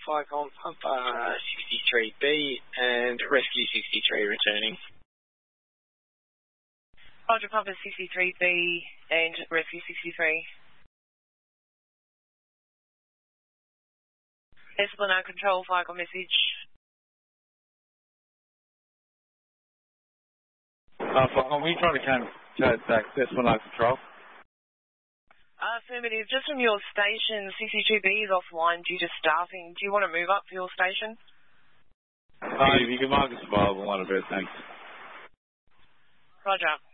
Flycom Pumper 63B and Rescue 63 returning. Roger, Pumper 63B and Rescue 63. Esplanade Control, Flycom message. Flycom, we trying to contact Esplanade Control? Affirmative. Just from your station, 62B is offline due to staffing. Do you want to move up for your station? If you can mark us available, one of it, thanks. Roger.